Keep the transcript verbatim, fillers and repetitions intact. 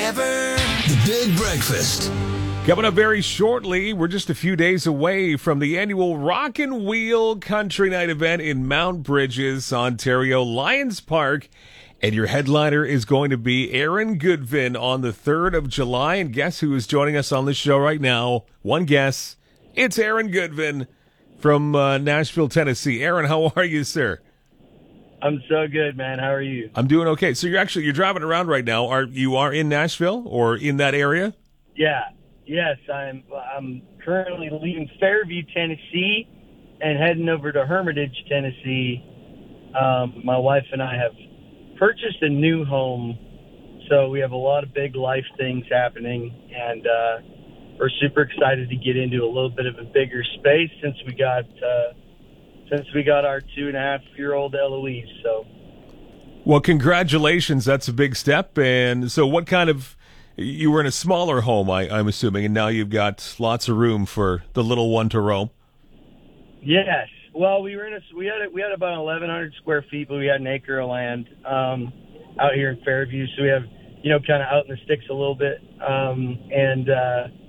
ever. The Big Breakfast. Coming up very shortly, we're just a few days away from the annual Rock and Wheel Country Night event in Mount Bridges, Ontario, Lions Park. And your headliner is going to be Aaron Goodvin on the third of July. And guess who is joining us on the show right now? One guess. It's Aaron Goodvin from uh, Nashville, Tennessee. Aaron, how are you, sir? I'm so good, man. How are you? I'm doing okay. So you're actually, you're driving around right now. Are you are in Nashville or in that area? Yeah. Yes, I'm I'm currently leaving Fairview, Tennessee, and heading over to Hermitage, Tennessee. Um, my wife and I have purchased a new home, so we have a lot of big life things happening, and uh, we're super excited to get into a little bit of a bigger space since we got uh, since we got our two and a half year old Eloise. So, well, congratulations. That's a big step. And so, what kind of You were in a smaller home, I, I'm assuming, and now you've got lots of room for the little one to roam. Yes. Well, we were in a we had a, we had about eleven hundred square feet, but we had an acre of land um, out here in Fairview, so we have you know kind of out in the sticks a little bit, um, and uh,